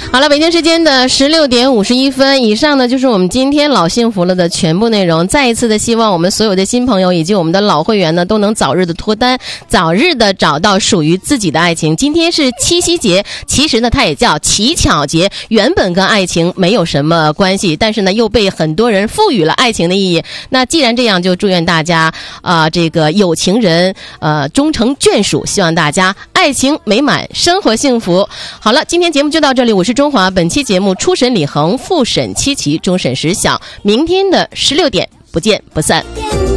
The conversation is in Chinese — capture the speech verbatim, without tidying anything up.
好了，北京时间的十六点五十一分，以上呢就是我们今天老幸福了的全部内容。再一次的希望我们所有的新朋友以及我们的老会员呢，都能早日的脱单，早日的找到属于自己的爱情。今天是七夕节，其实呢它也叫乞巧节，原本跟爱情没有什么关系，但是呢又被很多人赋予了爱情的意义。那既然这样，就祝愿大家啊、呃，这个有情人呃终成眷属，希望大家爱情美满，生活幸福。好了，今天节目就到这里，我是中华。本期节目初审李恒，复审七期，终审时晓。明天的十六点不见不散。